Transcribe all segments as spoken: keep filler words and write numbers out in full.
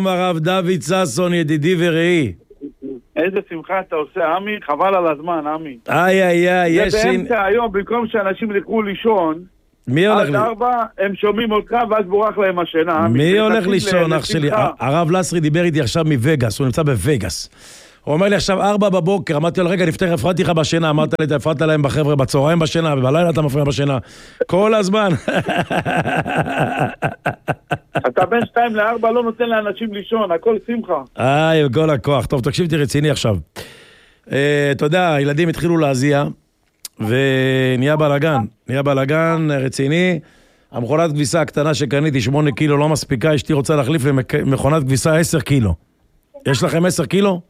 הרב דוד ססון, ידידי ורעי. איזה שמחה אתה עושה, עמי, חבל על הזמן, עמי. איי איי איי, יש... זה באמצע היום, במקום שאנשים ילכו לישון, מי הולך עד ארבע הם שומעים אותך ואז בורח להם השינה, עמי. מי הולך לישון, אח שלי? הרב לסרי דיבר איתי עכשיו מווגאס, הוא נמצא בווגאס. הוא אומר לי עכשיו ארבע בבוקר, אמרתי לו, רגע, נפתח, הפרעתי לך בשינה, אמרת לי, אתה הפרעת להם בחבר'ה, בצהריים בשינה, ובלילה אתה מפריע בשינה. כל הזמן. אתה בין שתיים לארבע לא נותן לאנשים לישון, הכל שמחה. איי, כל הכוח. טוב, תקשיב, תהיה רציני עכשיו. אתה יודע, הילדים התחילו להזיע, ונהיה בלגן. נהיה בלגן רציני. המכונת כביסה הקטנה שקניתי, שמונה קילו, לא מספיקה, אשתי רוצה להחליף למכונת כביסה עשר קילו. יש לכם עשר קילו?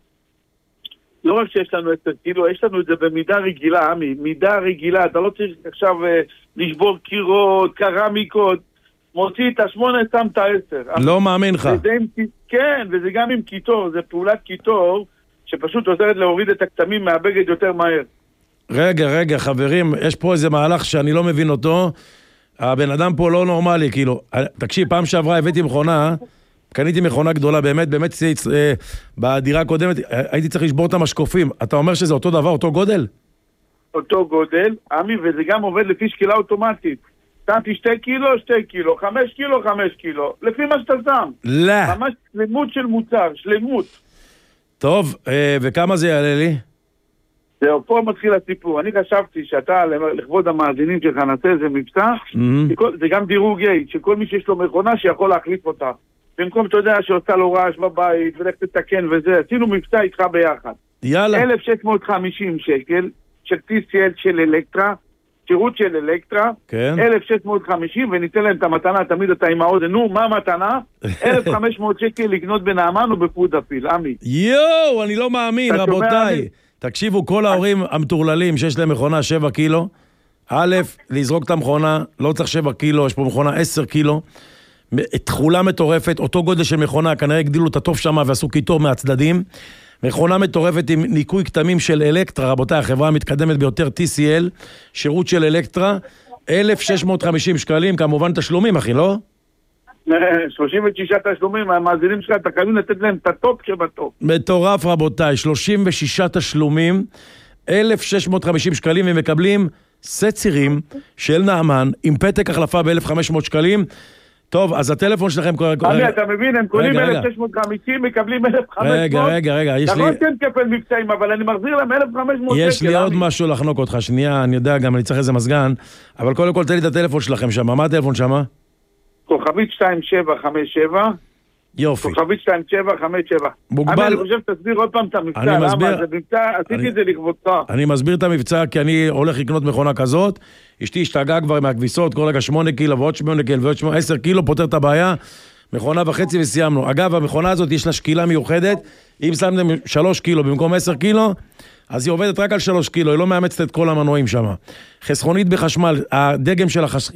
לא רק שיש לנו עשר קילו, יש לנו את זה במידה רגילה, עמי, מידה רגילה, אתה לא צריך עכשיו uh, לשבור קירות, קרמיקות, מוציא את השמונה, שם את העשר. לא מאמין לך. עם, כן, וזה גם עם קיטור, זה פעולת קיטור, שפשוט עוזרת להוריד את הכתמים מהבגד יותר מהר. רגע, רגע, חברים, יש פה איזה מהלך שאני לא מבין אותו, הבן אדם פה לא נורמלי, כאילו, תקשיב, פעם שעברה הבאתי מכונה, קניתי מכונה גדולה, באמת, באמת, אה, בדירה הקודמת, הייתי צריך לשבור את המשקופים. אתה אומר שזה אותו דבר, אותו גודל? אותו גודל, עמי, וזה גם עובד לפי שקילה אוטומטית. שמתי שתי קילו, שתי קילו, חמש קילו, חמש קילו. לפי מה שאתה שם. לא. ממש שלמות של מוצר, שלמות. טוב, אה, וכמה זה יעלה לי? זהו, פה מתחיל הסיפור. אני חשבתי שאתה, לכבוד המאזינים שלך, נעשה איזה מבצע, mm-hmm. זה גם דירוג גייט, שכל מי שיש לו מכונה שיכול להחליף אותה. במקום, אתה יודע, שעושה לו רעש בבית, ולך תתקן וזה, עשינו מבצע איתך ביחד. יאללה. אלף שש מאות וחמישים שקל, של טי סי אל של אלקטרה, שירות של אלקטרה, כן. אלף שש מאות וחמישים, וניתן להם את המתנה, תמיד אתה עם האוזן, נו, מה המתנה? אלף וחמש מאות שקל לקנות בנעמן או בפוד אפיל, עמי. יואו, אני לא מאמין, רבותיי. תקשיבו, כל ההורים המטורללים שיש להם מכונה שבע קילו, א', לזרוק את המכונה, לא צריך שבע קילו, יש פה מכונה עשר קילו, תחולה מטורפת, אותו גודל של מכונה, כנראה הגדילו את הטוב שמה ועשו קיטור מהצדדים, מכונה מטורפת עם ניקוי כתמים של אלקטרה, רבותיי, החברה המתקדמת ביותר טי סי אל, שירות של אלקטרה, אלף שש מאות וחמישים שקלים, כמובן תשלומים, אחי, לא? שלושים ושישה תשלומים, המאזינים שלך, אתה חייבים לתת להם את הטופ שבטופ. מטורף, רבותיי, שלושים ושישה תשלומים, אלף שש מאות וחמישים שקלים, והם מקבלים סט צירים של נעמן, עם פתק החלפה ב-אלף וחמש מאות שקלים. טוב, אז הטלפון שלכם... עמי, אתה מבין, הם קונים אלף שש מאות וחמישים, מקבלים אלף וחמש מאות. רגע, רגע, רגע, יש לי... נכון כן כפל מבצעים, אבל אני מחזיר להם אלף וחמש מאות שקל. יש לי עוד משהו לחנוק אותך, שנייה, אני יודע, גם אני צריך איזה מזגן, אבל קודם כל תן לי את הטלפון שלכם שם. מה הטלפון שם? כוכבית שתיים שבע חמש שבע. יופי. כוכבית שתיים שבע חמש שבע. מוגבל... אני חושב שתסביר עוד פעם את המבצע. אני מסביר... למה? זה מבצע, עשיתי את זה לכבודך. אני מסביר את המבצע, כי אני הולך לקנות מכונה כזאת. אשתי השתגעה כבר מהכביסות, כל רגע שמונה קילו ועוד שמונה קילו ועוד שמונה, עשר קילו, פותר את הבעיה. מכונה וחצי וסיימנו. אגב, המכונה הזאת יש לה שקילה מיוחדת. אם שמתם שלוש קילו במקום עשר קילו, אז היא עובדת רק על שלוש קילו, היא לא מאמצת את כל המנועים שם. חסכונית בחשמל, הדגם של החש...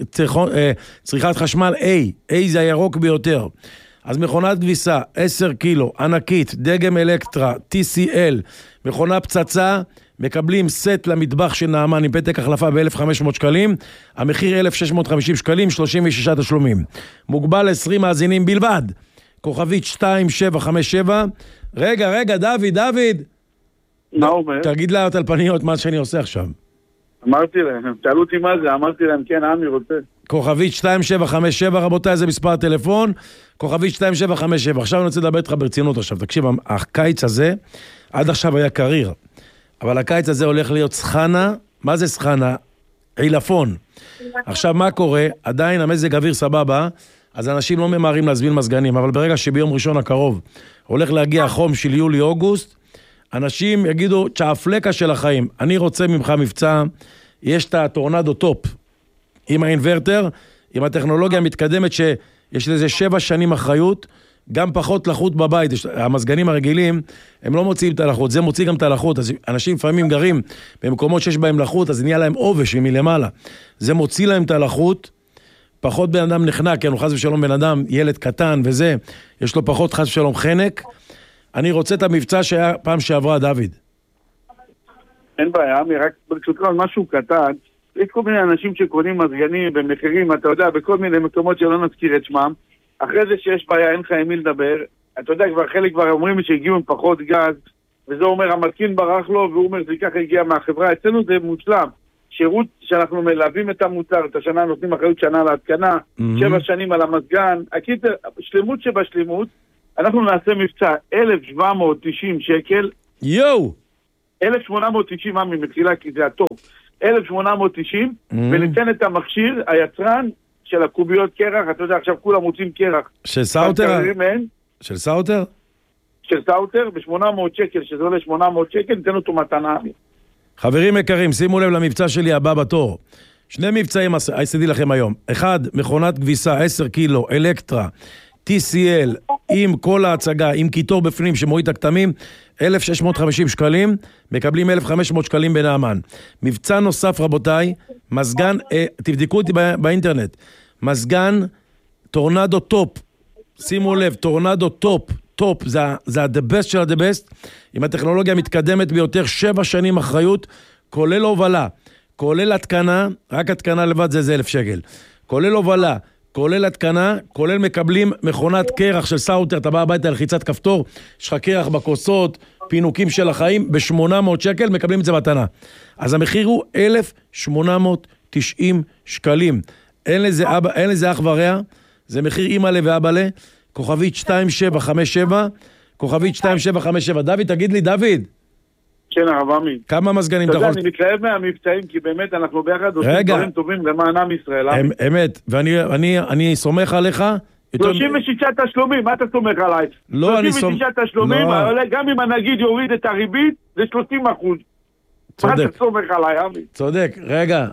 צריכת חשמל A, A זה הירוק ביותר. אז מכונת כביסה, עשר קילו, ענקית, דגם אלקטרה, טי סי אל, מכונה פצצה, מקבלים סט למטבח של נעמן עם פתק החלפה ב-אלף וחמש מאות שקלים, המחיר אלף שש מאות וחמישים שקלים, שלושים ושישה תשלומים. מוגבל עשרים מאזינים בלבד. כוכבית שתיים שבע חמש שבע. רגע, רגע, דוד, דוד. מה אומר? תגיד לה טלפניות מה שאני עושה עכשיו. אמרתי להם, הם שאלו אותי מה זה, אמרתי להם, כן, עמי רוצה. כוכבית שתיים שבע חמש שבע, רבותיי, זה מספר הטלפון, כוכבית שתיים שבע חמש שבע. עכשיו אני רוצה לדבר איתך ברצינות עכשיו. תקשיב, הקיץ הזה, עד עכשיו היה קריר, אבל הקיץ הזה הולך להיות סחנה. מה זה סחנה? עילפון. עכשיו מה קורה? עדיין המזג אוויר סבבה, אז אנשים לא ממהרים להזמין מזגנים, אבל ברגע שביום ראשון הקרוב הולך להגיע החום של יולי-אוגוסט, אנשים יגידו, צ'אפלקה של החיים, אני רוצה ממך מבצע, יש את הטורנדו טופ, עם האינברטר, עם הטכנולוגיה המתקדמת שיש לזה שבע שנים אחריות, גם פחות לחות בבית. המזגנים הרגילים, הם לא מוציאים את הלחות, זה מוציא גם את הלחות. אז אנשים לפעמים גרים במקומות שיש בהם לחות, אז נהיה להם עובש מלמעלה. זה מוציא להם את הלחות, פחות בן אדם נחנק, כי אנחנו חס ושלום בן אדם, ילד קטן וזה, יש לו פחות חס ושלום חנק. אני רוצה את המבצע שהיה פעם שעברה, דוד. אין בעיה, עמי, רק ברשותך משהו קטן. יש כל מיני אנשים שקונים מזגנים במחירים, אתה יודע, בכל מיני מקומות שלא נזכיר את שמם. אחרי זה שיש בעיה, אין לך עם מי לדבר. אתה יודע, כבר חלק כבר אומרים שהגיעו עם פחות גז, וזה אומר, המתקין ברח לו, והוא אומר, זה ככה הגיע מהחברה. אצלנו זה מושלם. שירות שאנחנו מלווים את המוצר, את השנה נותנים אחריות שנה להתקנה, mm-hmm. שבע שנים על המזגן. הקיצר, שלמות שבשלמות, אנחנו נעשה מבצע אלף שבע מאות תשעים שקל. יו! אלף שמונה מאות תשעים, עמי, מתחילה כי זה הטוב. אלף שמונה מאות תשעים, mm-hmm. וניתן את המכשיר, היצרן של הקוביות קרח, אתה יודע, עכשיו כולם רוצים קרח. של סאוטר? של סאוטר? של סאוטר, ב-שמונה מאות שקל, שזה עולה שמונה מאות שקל, ניתן אותו מתנה. חברים יקרים, שימו לב למבצע שלי הבא בתור. שני מבצעים עשיתי לכם היום. אחד, מכונת כביסה עשר קילו, אלקטרה, טי סי אל, עם כל ההצגה, עם קיטור בפנים שמוריד את הכתמים, אלף שש מאות וחמישים שקלים, מקבלים אלף וחמש מאות שקלים בנאמן. מבצע נוסף רבותיי, מזגן, אה, תבדקו אותי בא, באינטרנט, מזגן טורנדו טופ, שימו לב, טורנדו טופ, טופ, זה, זה ה-the best של ה-the best, עם הטכנולוגיה המתקדמת ביותר, שבע שנים אחריות, כולל הובלה, כולל התקנה, רק התקנה לבד זה זה אלף שקל, כולל הובלה, כולל התקנה, כולל מקבלים מכונת קרח של סאוטר, אתה בא הביתה לחיצת כפתור, יש לך קרח בכוסות, פינוקים של החיים, ב-שמונה מאות שקל, מקבלים את זה מתנה. אז המחיר הוא אלף שמונה מאות תשעים שקלים. אין לזה, אבא, אין לזה אח ורע, זה מחיר אימא לב ואבא לה, כוכבית שתיים שבע חמש שבע, כוכבית שתיים שבע חמש שבע. דוד, תגיד לי, דוד. כן, הרב עמי. כמה מזגנים אתה יכול... אתה יודע, אני מתלהב מהמבצעים, כי באמת אנחנו ביחד עושים דברים טובים למען עם ישראל. אמ, אמת, ואני אני, אני סומך עליך. שלושים ושישה תשלומים, מה אתה סומך עליי? לא, אני סומך... שלושים ושישה תשלומים, לא. גם אם הנגיד יוריד את הריבית, זה שלושים אחוז. צודק. מה אתה סומך עליי, עמי? צודק, רגע.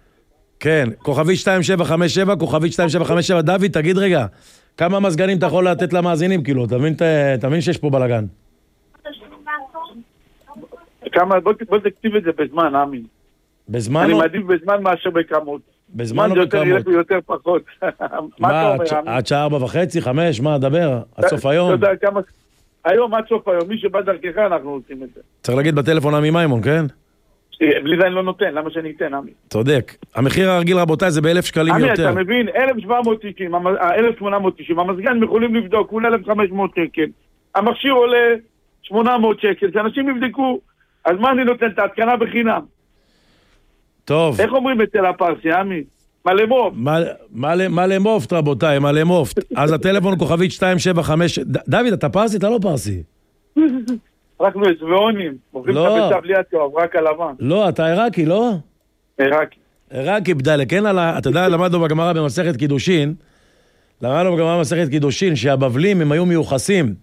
כן, כוכבית שתיים שבע חמש שבע, כוכבית שתיים שבע חמש שבע. דוד, תגיד רגע, כמה מזגנים אתה יכול לתת למאזינים, כאילו? אתה מבין, אתה מבין שיש פה בלגן? כמה, בוא, בוא תקציב את זה בזמן, עמי. בזמן? אני מעדיף בזמן מאשר בכמות. בזמן או בכמות? יותר, יותר פחות. מה אתה אומר, עמי? עד שעה ארבע וחצי, חמש, מה, דבר? עד סוף היום? אתה יודע כמה... היום עד סוף היום, מי שבא דרכך אנחנו עושים את זה. צריך להגיד בטלפון עמי מימון, כן? בלי זה אני לא נותן, למה שאני אתן, עמי? צודק. המחיר הרגיל רבותיי זה באלף שקלים יותר. עמי, אתה מבין? אלף שבע מאות תשעים, אלף שמונה מאות תשעים, המזגן יכולים לבדוק, הוא אלף וחמש מאות שקל. המכשיר עולה שמונה מאות שקל, שאנשים יבדקו. אז מה אני נותן? את ההתקנה בחינם. טוב. איך אומרים אצל הפרסי, עמי? מלא מופט. מלא מופט, רבותיי, מלא מופט. אז הטלפון כוכבית שתיים שבע חמש... דוד, אתה פרסי? אתה לא פרסי. רק נועזבעונים. מוכרים את הביצה בלי הצהוב, רק הלבן. לא, אתה עיראקי, לא? עיראקי. עיראקי, בדלק. כן, אתה יודע, למדנו בגמרא במסכת קידושין, למדנו בגמרא במסכת קידושין, שהבבלים הם היו מיוחסים.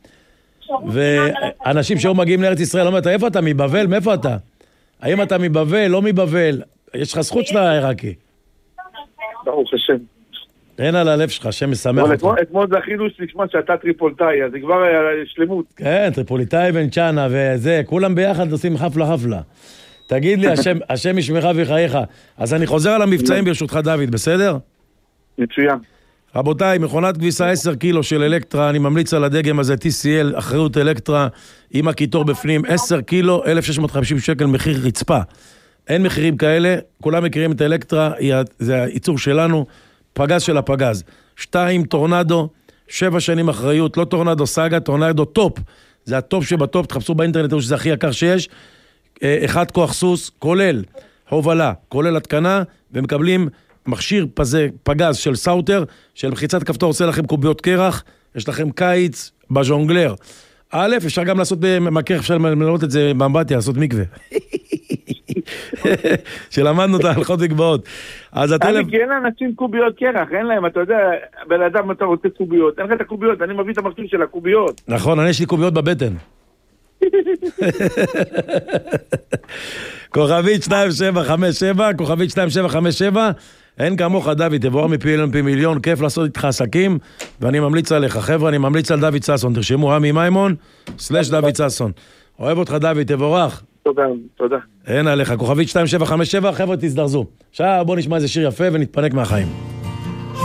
ואנשים שהיו מגיעים לארץ ישראל, אומרת, איפה אתה? מבבל? מאיפה אתה? האם אתה מבבל? לא מבבל? יש לך זכות של העיראקי. ברוך השם. אין על הלב שלך, השם משמח אותך. אתמול זה חידוש לשמוע שאתה טריפולטאי, אז זה כבר שלמות. כן, טריפוליטאי ונצ'אנה וזה, כולם ביחד עושים חפלה חפלה. תגיד לי, השם ישמך וחייך. אז אני חוזר על המבצעים ברשותך דוד, בסדר? מצוין. רבותיי, מכונת כביסה עשר קילו של אלקטרה, אני ממליץ על הדגם הזה, טי סי אל, אחריות אלקטרה, עם הקיטור בפנים, עשר קילו, אלף שש מאות וחמישים שקל, מחיר רצפה. אין מחירים כאלה, כולם מכירים את האלקטרה, זה הייצור שלנו, פגז של הפגז. שתיים, טורנדו, שבע שנים אחריות, לא טורנדו סאגה, טורנדו טופ. זה הטופ שבטופ, תחפשו באינטרנט, שזה הכי יקר שיש. אחד כוח סוס, כולל הובלה, כולל התקנה, ומקבלים מכשיר פזה, פגז של סאוטר, של מחיצת כפתור עושה לכם קוביות קרח, יש לכם קיץ בז'ונגלר. א', אפשר גם לעשות במקרח, אפשר ללמוד את זה באמבטיה, לעשות מקווה. שלמדנו את ההלכות וגבעות. אז הטלפ... כי אין לאנשים קוביות קרח, אין להם, אתה יודע, בן אדם אתה רוצה קוביות, אין לך את הקוביות, אני מביא את המכשיר של הקוביות. נכון, אני יש לי קוביות בבטן. כוכבית שתיים שבע חמש שבע, כוכבית שתיים שבע חמש שבע, אין כמוך דוד, תבואר מפי אליון פי מיליון, כיף לעשות איתך עסקים, ואני ממליץ עליך, חבר'ה, אני ממליץ על דוד ססון, תרשמו עמי מימון, סלש דוד ססון. אוהב אותך דוד, תבורך. תודה, תודה. אין עליך, כוכבית שתיים שבע חמש שבע, חבר'ה תזדרזו. עכשיו בוא נשמע איזה שיר יפה ונתפנק מהחיים.